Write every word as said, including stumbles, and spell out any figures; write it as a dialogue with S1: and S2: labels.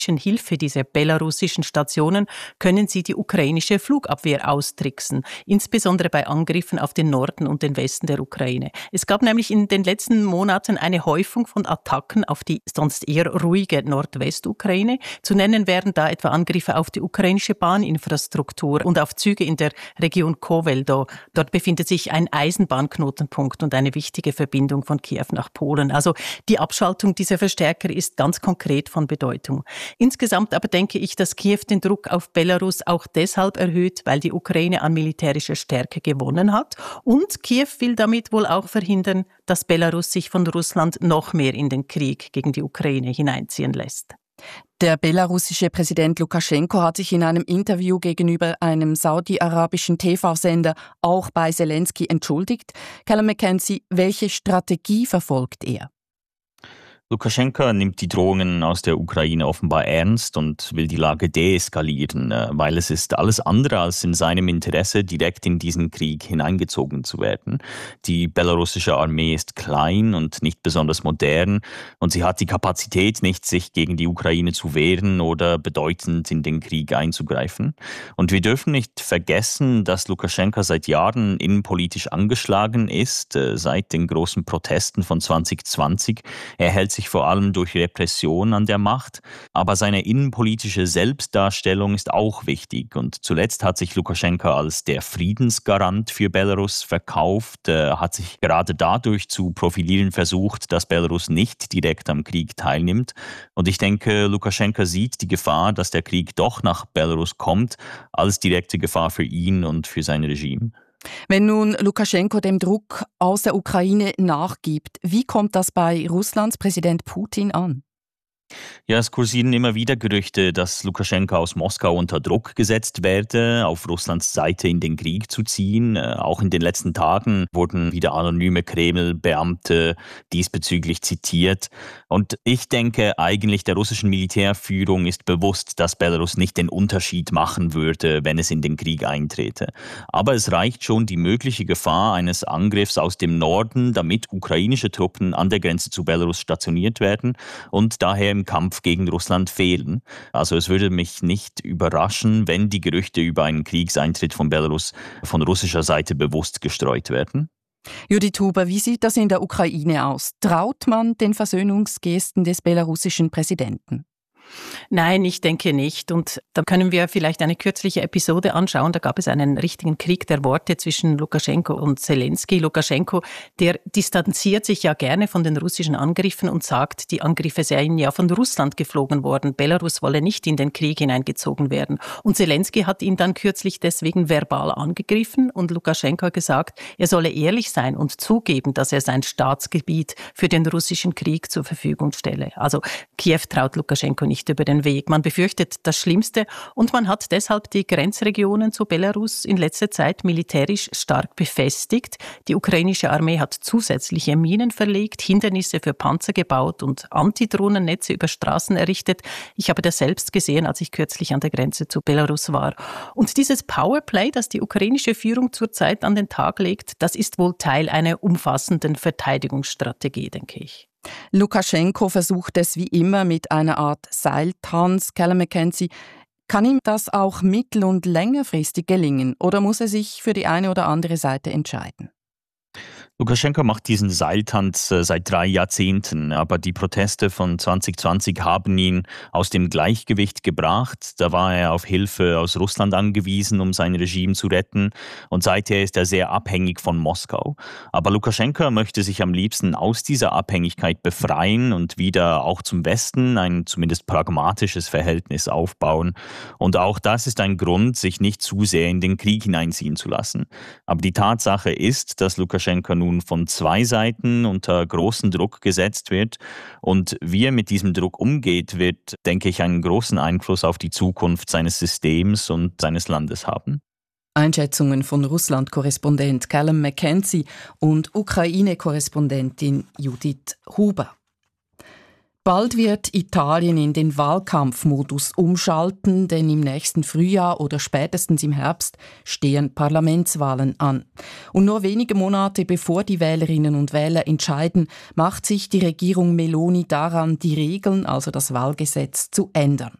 S1: Hilfe dieser belarussischen Stationen können sie die ukrainische Flugabwehr austricksen, insbesondere bei Angriffen auf den Norden und den Westen der Ukraine. Es gab nämlich in den letzten Monaten eine Häufung von Attacken auf die sonst eher ruhige Nordwestukraine. Zu nennen wären da etwa Angriffe auf die ukrainische Bahninfrastruktur und auf Züge in der Region Kowel. Dort befindet sich ein Eisenbahnknotenpunkt und eine wichtige Verbindung von Kiew nach Polen. Also die Abschaltung dieser Verstärker ist ganz konkret von Bedeutung. Insgesamt aber denke ich, dass Kiew den Druck auf Belarus auch deshalb erhöht, weil die Ukraine an militärischer Stärke gewonnen hat. Und Kiew will damit wohl auch verhindern, dass Belarus sich von Russland noch mehr in den Krieg gegen die Ukraine hineinziehen lässt.
S2: Der belarussische Präsident Lukaschenko hat sich in einem Interview gegenüber einem saudi-arabischen T V-Sender auch bei Zelensky entschuldigt. Callum McKenzie, welche Strategie verfolgt er?
S3: Lukaschenka nimmt die Drohungen aus der Ukraine offenbar ernst und will die Lage deeskalieren, weil es ist alles andere als in seinem Interesse, direkt in diesen Krieg hineingezogen zu werden. Die belarussische Armee ist klein und nicht besonders modern und sie hat die Kapazität nicht, sich gegen die Ukraine zu wehren oder bedeutend in den Krieg einzugreifen. Und wir dürfen nicht vergessen, dass Lukaschenka seit Jahren innenpolitisch angeschlagen ist, seit den großen Protesten von zwanzig zwanzig. Er hält sich vor allem durch Repression an der Macht, aber seine innenpolitische Selbstdarstellung ist auch wichtig und zuletzt hat sich Lukaschenka als der Friedensgarant für Belarus verkauft, er hat sich gerade dadurch zu profilieren versucht, dass Belarus nicht direkt am Krieg teilnimmt und ich denke, Lukaschenka sieht die Gefahr, dass der Krieg doch nach Belarus kommt, als direkte Gefahr für ihn und für sein Regime.
S2: Wenn nun Lukaschenko dem Druck aus der Ukraine nachgibt, wie kommt das bei Russlands Präsident Putin an?
S3: Ja, es kursieren immer wieder Gerüchte, dass Lukaschenka aus Moskau unter Druck gesetzt werde, auf Russlands Seite in den Krieg zu ziehen. Auch in den letzten Tagen wurden wieder anonyme Kreml-Beamte diesbezüglich zitiert. Und ich denke eigentlich, der russischen Militärführung ist bewusst, dass Belarus nicht den Unterschied machen würde, wenn es in den Krieg eintrete. Aber es reicht schon die mögliche Gefahr eines Angriffs aus dem Norden, damit ukrainische Truppen an der Grenze zu Belarus stationiert werden und daher im Kampf gegen Russland fehlen. Also es würde mich nicht überraschen, wenn die Gerüchte über einen Kriegseintritt von Belarus von russischer Seite bewusst gestreut werden.
S2: Judith Huber, wie sieht das in der Ukraine aus? Traut man den Versöhnungsgesten des belarussischen Präsidenten?
S1: Nein, ich denke nicht. Und da können wir vielleicht eine kürzliche Episode anschauen. Da gab es einen richtigen Krieg der Worte zwischen Lukaschenko und Zelensky. Lukaschenko, der distanziert sich ja gerne von den russischen Angriffen und sagt, die Angriffe seien ja von Russland geflogen worden. Belarus wolle nicht in den Krieg hineingezogen werden. Und Zelensky hat ihn dann kürzlich deswegen verbal angegriffen und Lukaschenko hat gesagt, er solle ehrlich sein und zugeben, dass er sein Staatsgebiet für den russischen Krieg zur Verfügung stelle. Also Kiew traut Lukaschenko nicht über den Weg. Man befürchtet das Schlimmste und man hat deshalb die Grenzregionen zu Belarus in letzter Zeit militärisch stark befestigt. Die ukrainische Armee hat zusätzliche Minen verlegt, Hindernisse für Panzer gebaut und Antidrohnennetze über Straßen errichtet. Ich habe das selbst gesehen, als ich kürzlich an der Grenze zu Belarus war. Und dieses Powerplay, das die ukrainische Führung zurzeit an den Tag legt, das ist wohl Teil einer umfassenden Verteidigungsstrategie, denke ich.
S2: Lukaschenko versucht es wie immer mit einer Art Seiltanz. Callum McKenzie, kann ihm das auch mittel- und längerfristig gelingen oder muss er sich für die eine oder andere Seite entscheiden?
S3: Lukaschenka macht diesen Seiltanz seit drei Jahrzehnten, aber die Proteste von zwanzig zwanzig haben ihn aus dem Gleichgewicht gebracht. Da war er auf Hilfe aus Russland angewiesen, um sein Regime zu retten und seither ist er sehr abhängig von Moskau. Aber Lukaschenka möchte sich am liebsten aus dieser Abhängigkeit befreien und wieder auch zum Westen ein zumindest pragmatisches Verhältnis aufbauen. Und auch das ist ein Grund, sich nicht zu sehr in den Krieg hineinziehen zu lassen. Aber die Tatsache ist, dass Lukaschenka nun von zwei Seiten unter großen Druck gesetzt wird. Und wie er mit diesem Druck umgeht, wird, denke ich, einen großen Einfluss auf die Zukunft seines Systems und seines Landes haben.
S2: Einschätzungen von Russland-Korrespondent Callum McKenzie und Ukraine-Korrespondentin Judith Huber. Bald wird Italien in den Wahlkampfmodus umschalten, denn im nächsten Frühjahr oder spätestens im Herbst stehen Parlamentswahlen an. Und nur wenige Monate bevor die Wählerinnen und Wähler entscheiden, macht sich die Regierung Meloni daran, die Regeln, also das Wahlgesetz, zu ändern.